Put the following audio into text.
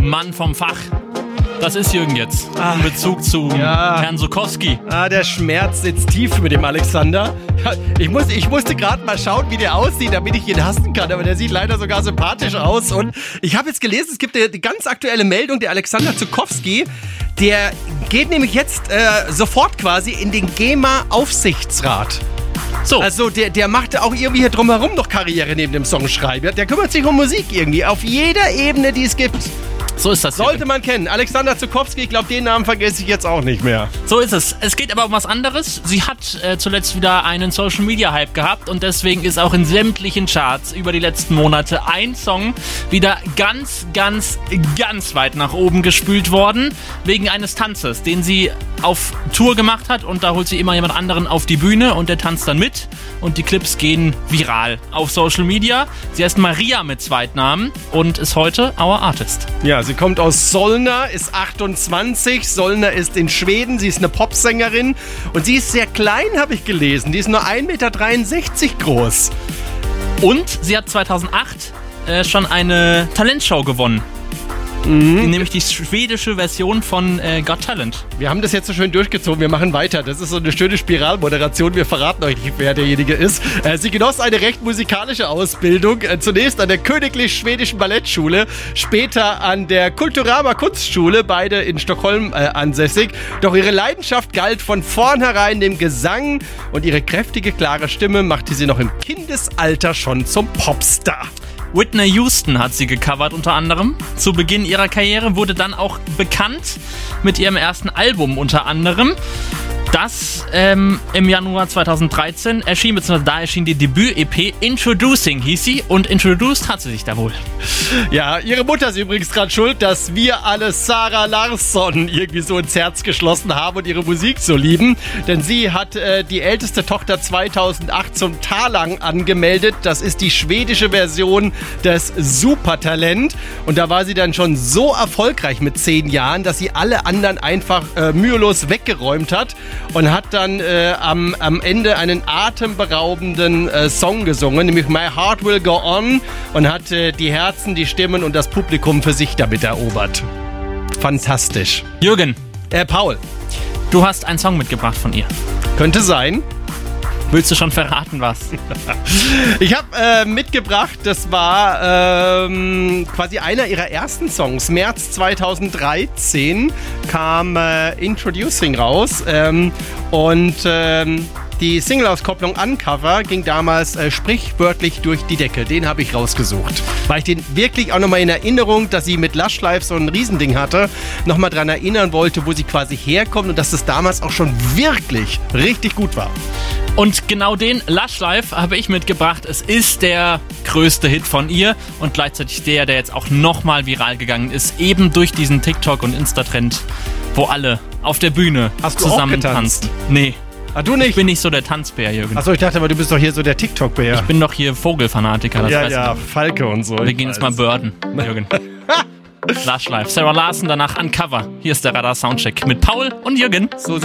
Mann vom Fach. Das ist Jürgen jetzt. In Bezug zu Herrn Sukowski. Der Schmerz sitzt tief mit dem Alexander. Ich musste gerade mal schauen, wie der aussieht, damit ich ihn hassen kann. Aber der sieht leider sogar sympathisch aus. Und ich habe jetzt gelesen, es gibt eine ganz aktuelle Meldung, der Alexander Sukowski, der geht nämlich jetzt sofort quasi in den GEMA-Aufsichtsrat. So. Also der macht auch irgendwie hier drumherum noch Karriere neben dem Songschreiben. Der kümmert sich um Musik irgendwie, auf jeder Ebene, die es gibt. So ist das. Sollte man kennen. Alexander Sukowski, ich glaube, den Namen vergesse ich jetzt auch nicht mehr. So ist es. Es geht aber um was anderes. Sie hat zuletzt wieder einen Social-Media-Hype gehabt und deswegen ist auch in sämtlichen Charts über die letzten Monate ein Song wieder ganz, ganz, ganz weit nach oben gespült worden, wegen eines Tanzes, den sie auf Tour gemacht hat, und da holt sie immer jemand anderen auf die Bühne und der tanzt dann mit und die Clips gehen viral auf Social Media. Sie heißt Maria mit Zweitnamen und ist heute Our Artist. Ja, sie kommt aus Solna, ist 28. Solna ist in Schweden. Sie ist eine Popsängerin und sie ist sehr klein, habe ich gelesen. Die ist nur 1,63 Meter groß. Und sie hat 2008 schon eine Talentshow gewonnen. Nämlich die schwedische Version von Got Talent. Wir haben das jetzt so schön durchgezogen, wir machen weiter. Das ist so eine schöne Spiralmoderation, wir verraten euch nicht, wer derjenige ist. Sie genoss eine recht musikalische Ausbildung, zunächst an der Königlich Schwedischen Ballettschule, später an der Kulturama Kunstschule, beide in Stockholm ansässig. Doch ihre Leidenschaft galt von vornherein dem Gesang und ihre kräftige, klare Stimme machte sie noch im Kindesalter schon zum Popstar. Whitney Houston hat sie gecovert unter anderem. Zu Beginn ihrer Karriere wurde dann auch bekannt mit ihrem ersten Album unter anderem. Das im Januar 2013 erschien, beziehungsweise da erschien die Debüt-EP Introducing hieß sie, und introduced hat sie sich da wohl. Ja, ihre Mutter ist übrigens gerade schuld, dass wir alle Sara Larsson irgendwie so ins Herz geschlossen haben und ihre Musik so lieben. Denn sie hat die älteste Tochter 2008 zum Talang angemeldet. Das ist die schwedische Version des Supertalent. Und da war sie dann schon so erfolgreich mit 10 Jahren, dass sie alle anderen einfach mühelos weggeräumt hat. Und hat dann am Ende einen atemberaubenden Song gesungen, nämlich My Heart Will Go On, und hat die Herzen, die Stimmen und das Publikum für sich damit erobert. Fantastisch. Jürgen. Paul. Du hast einen Song mitgebracht von ihr. Könnte sein. Willst du schon verraten, was? Ich habe mitgebracht, das war quasi einer ihrer ersten Songs. März 2013 kam Introducing raus und die Single-Auskopplung Uncover ging damals sprichwörtlich durch die Decke. Den habe ich rausgesucht. Weil ich den wirklich auch nochmal in Erinnerung, dass sie mit Lush Life so ein Riesending hatte, nochmal dran erinnern wollte, wo sie quasi herkommt und dass das damals auch schon wirklich richtig gut war. Und genau den Lush Life habe ich mitgebracht. Es ist der größte Hit von ihr und gleichzeitig der jetzt auch nochmal viral gegangen ist, eben durch diesen TikTok- und Insta-Trend, wo alle auf der Bühne zusammen tanzen. Nee. Ah, du nicht? Ich bin nicht so der Tanzbär, Jürgen. Achso, ich dachte aber, du bist doch hier so der TikTok-Bär. Ich bin doch hier Vogelfanatiker. Das ja, Falke und so. Wir gehen jetzt mal birden, Jürgen. Lush Life. Sarah Larson, danach Uncover. Hier ist der Radar Soundcheck mit Paul und Jürgen. So